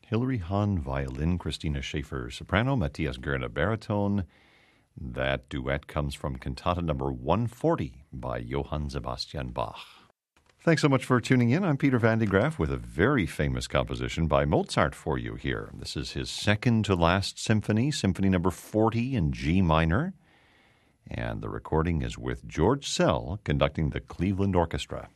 Hilary Hahn, violin, Christina Schaefer, soprano, Matthias Gerner, baritone. That duet comes from Cantata number 140 by Johann Sebastian Bach. Thanks so much for tuning in. I'm Peter Van de Graaff with a very famous composition by Mozart for you here. This is his second-to-last symphony, Symphony number 40 in G minor. And the recording is with George Szell conducting the Cleveland Orchestra.